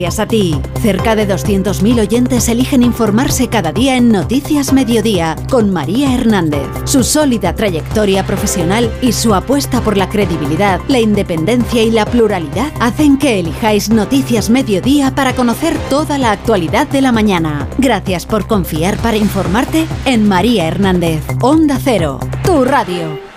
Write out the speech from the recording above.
Gracias a ti, cerca de 200.000 oyentes eligen informarse cada día en Noticias Mediodía con María Hernández. Su sólida trayectoria profesional y su apuesta por la credibilidad, la independencia y la pluralidad hacen que elijáis Noticias Mediodía para conocer toda la actualidad de la mañana. Gracias por confiar para informarte en María Hernández. Onda Cero, tu radio.